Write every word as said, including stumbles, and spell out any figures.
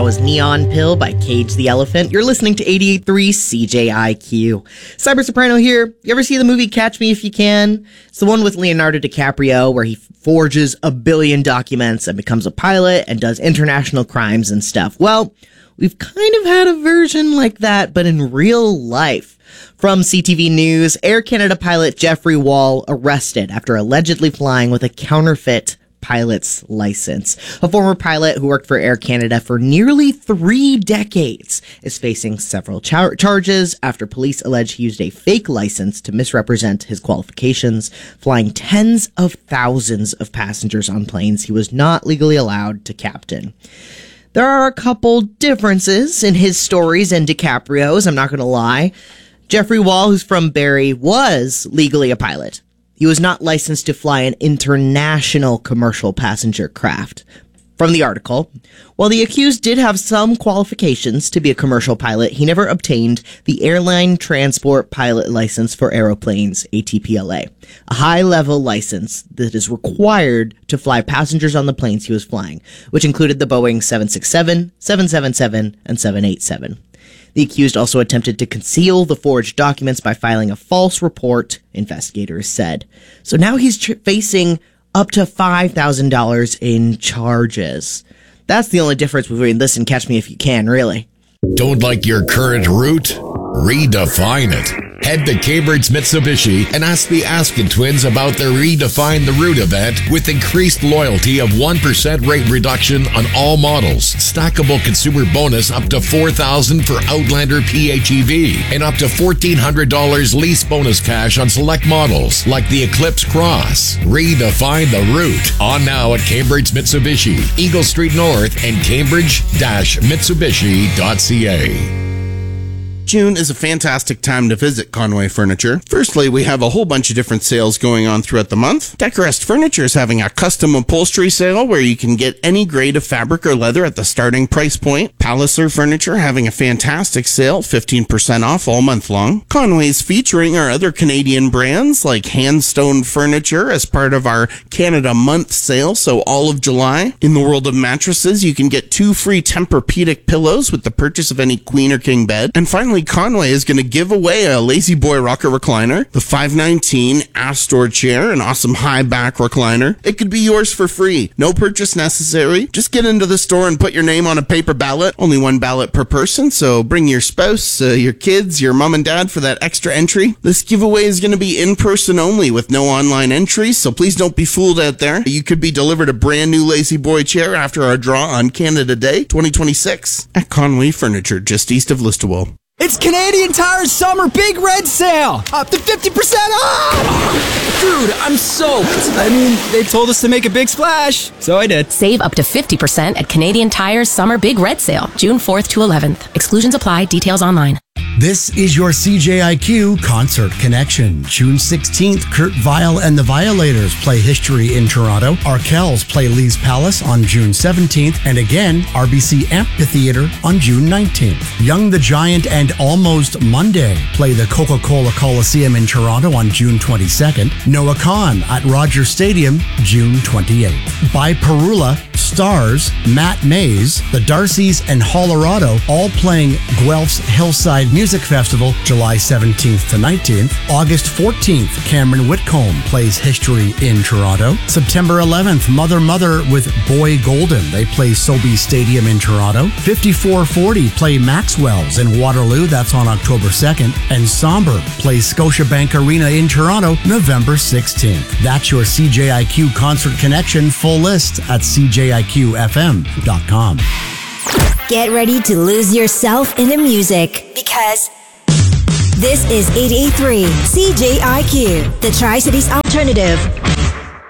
was Neon Pill by Cage the Elephant. You're listening to eighty-eight point three C J I Q. Cyber Soprano here. You ever see the movie Catch Me If You Can? It's the one with Leonardo DiCaprio where he forges a billion documents and becomes a pilot and does international crimes and stuff. Well, we've kind of had a version like that, but in real life. From C T V News, Air Canada pilot Jeffrey Wall arrested after allegedly flying with a counterfeit pilot's license. A former pilot who worked for Air Canada for nearly three decades is facing several char- charges after police allege he used a fake license to misrepresent his qualifications, flying tens of thousands of passengers on planes he was not legally allowed to captain. There are a couple differences in his stories and DiCaprio's, I'm not going to lie. Jeffrey Wall, who's from Barrie, was legally a pilot. He was not licensed to fly an international commercial passenger craft. From the article, while the accused did have some qualifications to be a commercial pilot, he never obtained the Airline Transport Pilot License for Aeroplanes, A T P L A, a high-level license that is required to fly passengers on the planes he was flying, which included the Boeing seven sixty-seven, seven seventy-seven, and seven eighty-seven. The accused also attempted to conceal the forged documents by filing a false report, investigators said. So now he's tr- facing up to five thousand dollars in charges. That's the only difference between this and Catch Me If You Can, really. Don't like your current route? Redefine it. Head to Cambridge Mitsubishi and ask the Askin twins about their Redefine the Route event with increased loyalty of one percent rate reduction on all models, stackable consumer bonus up to four thousand dollars for Outlander P H E V, and up to fourteen hundred dollars lease bonus cash on select models like the Eclipse Cross. Redefine the Route. On now at Cambridge Mitsubishi, Eagle Street North and cambridge dash mitsubishi dot c a. June is a fantastic time to visit Conway Furniture. Firstly, we have a whole bunch of different sales going on throughout the month. Decorest Furniture is having a custom upholstery sale where you can get any grade of fabric or leather at the starting price point. Palliser Furniture having a fantastic sale, fifteen percent off all month long. Conway's featuring our other Canadian brands like Handstone Furniture as part of our Canada Month sale, so all of July. In the world of mattresses, you can get two free Tempur-Pedic pillows with the purchase of any queen or king bed. And finally, Conway is going to give away a Lazy Boy Rocker recliner, the five nineteen Astor chair, an awesome high back recliner. It could be yours for free. No purchase necessary. Just get into the store and put your name on a paper ballot. Only one ballot per person, so bring your spouse, uh, your kids, your mom and dad for that extra entry. This giveaway is going to be in person only with no online entry, so please don't be fooled out there. You could be delivered a brand new Lazy Boy chair after our draw on Canada Day twenty twenty-six at Conway Furniture, just east of Listowel. It's Canadian Tire's summer big red sale! Up to fifty percent off! Dude, I'm soaked. I mean, they told us to make a big splash, so I did. Save up to fifty percent at Canadian Tire's summer big red sale, June fourth to eleventh. Exclusions apply. Details online. This is your C J I Q Concert Connection. June sixteenth, Kurt Vile and the Violators play History in Toronto. Arkells play Lee's Palace on June seventeenth. And again, R B C Amphitheater on June nineteenth. Young the Giant and Almost Monday play the Coca-Cola Coliseum in Toronto on June twenty-second. Noah Kahn at Rogers Stadium, June twenty-eighth. By Perula, Stars, Matt Mays, the Darcys, and Hollerado all playing Guelph's Hillside Music Festival, July seventeenth to nineteenth. August fourteenth, Cameron Whitcomb plays History in Toronto. September eleventh, Mother Mother with Boy Golden. They play Sobeys Stadium in Toronto. fifty-four forty play Maxwell's in Waterloo. That's on October second. And Somber plays Scotiabank Arena in Toronto, November sixteenth. That's your C J I Q Concert Connection. Full list at c j i q f m dot com. Get ready to lose yourself in the music because this is eighty-eight point three C J I Q, the Tri-Cities Alternative.